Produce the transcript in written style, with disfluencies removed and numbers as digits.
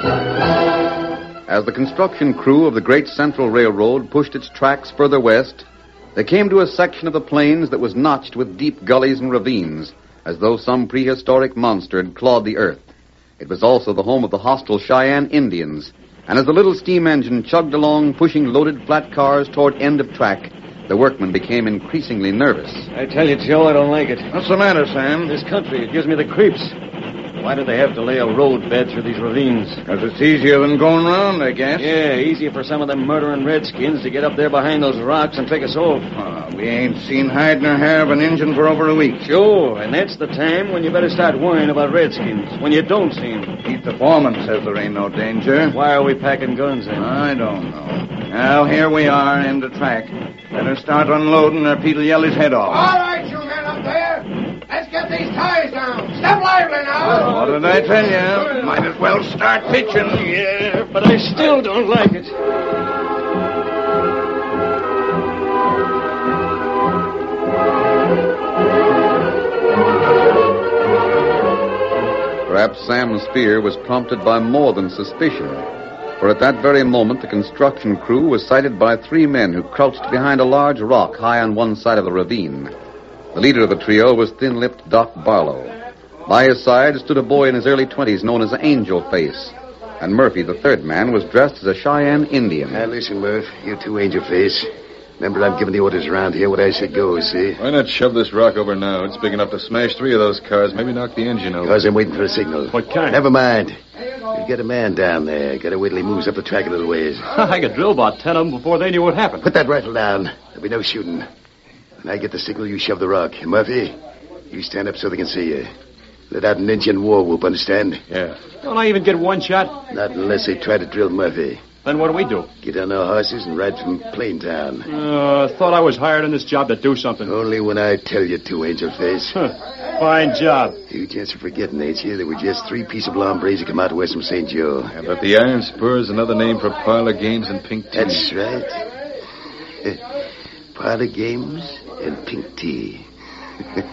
As the construction crew of the Great Central Railroad pushed its tracks further west, they came to a section of the plains that was notched with deep gullies and ravines, as though some prehistoric monster had clawed the earth. It was also the home of the hostile Cheyenne Indians, and as the little steam engine chugged along, pushing loaded flat cars toward end of track, the workmen became increasingly nervous. I tell you, Joe, I don't like it. What's the matter, Sam? This country, it gives me the creeps. Why do they have to lay a road bed through these ravines? Because it's easier than going round, I guess. Yeah, easier for some of them murdering redskins to get up there behind those rocks and pick us off. We ain't seen hide nor hair of an Injun for over a week. Sure, and that's the time when you better start worrying about redskins, when you don't see them. Pete the foreman says there ain't no danger. Why are we packing guns then? I don't know. Well, here we are, end of track. Better start unloading or Pete'll yell his head off. All right, you men up there. Let's get these ties down. Step lively now. What did I tell you? Might as well start pitching. Yeah, but I still don't like it. Perhaps Sam's fear was prompted by more than suspicion, for at that very moment the construction crew was sighted by three men who crouched behind a large rock high on one side of the ravine. The leader of the trio was thin-lipped Doc Barlow. By his side stood a boy in his early 20s known as Angel Face, and Murphy, the third man, was dressed as a Cheyenne Indian. Now listen, Murph, you two Angel Face. Remember, I'm giving the orders around here. What I said goes, see? Why not shove this rock over now? It's big enough to smash three of those cars, maybe knock the engine over. Because I'm waiting for a signal. What kind? Never mind. You get a man down there. Gotta wait till he moves up the track a little ways. I could drill about 10 of them before they knew what happened. Put that rifle down. There'll be no shooting. When I get the signal, you shove the rock. Murphy, you stand up so they can see you. Let out an Indian war whoop, understand? Yeah. Don't I even get one shot? Not unless they try to drill Murphy. Then what do we do? Get on our horses and ride from Plaintown. Thought I was hired on this job to do something. Only when I tell you to, Angel Face. Fine job. You just forgetting, ain't you? There were just three peaceable hombres who come out west from St. Joe. Yeah, but the Iron Spur is another name for parlor games and pink tea. That's right. Parlor games and pink tea.